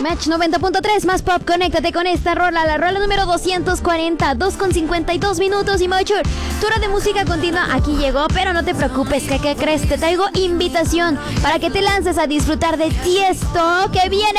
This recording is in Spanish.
Match 90.3 más pop, conéctate con esta rola, la rola número 240, 2:52 minutos y Mature. Tu hora de música continua aquí llegó, pero no te preocupes, que ¿qué crees? Te traigo invitación para que te lances a disfrutar de Tiesto, que viene